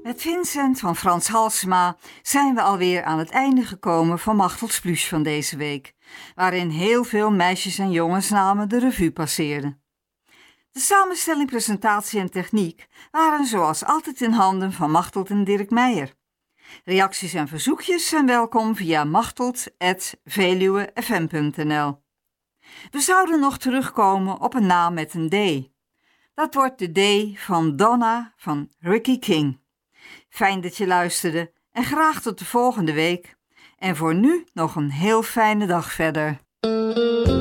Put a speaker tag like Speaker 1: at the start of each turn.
Speaker 1: Met Vincent van Frans Halsema zijn we alweer aan het einde gekomen van Machtelds Plus van deze week, waarin heel veel meisjes- en jongensnamen de revue passeerden. De samenstelling, presentatie en techniek waren zoals altijd in handen van Machteld en Dirk Meijer. Reacties en verzoekjes zijn welkom via machteld@veluwefm.nl. We zouden nog terugkomen op een naam met een D. Dat wordt de D van Donna van Ricky King. Fijn dat je luisterde en graag tot de volgende week. En voor nu nog een heel fijne dag verder.